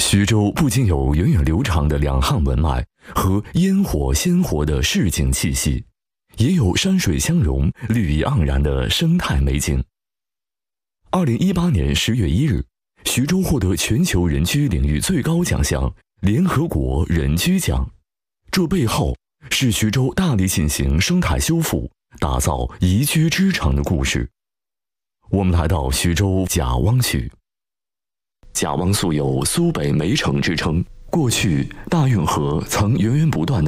徐州不仅有源远流长的两汉文脉和烟火鲜活的市井气息，也有山水相融、绿意盎然的生态美景。2018年10月1日，徐州获得全球人居领域最高奖项联合国人居奖，这背后是徐州大力进行生态修复、打造宜居之城的故事。我们来到徐州贾汪区。贾汪素有苏北煤城之称，过去大运河曾源源不断地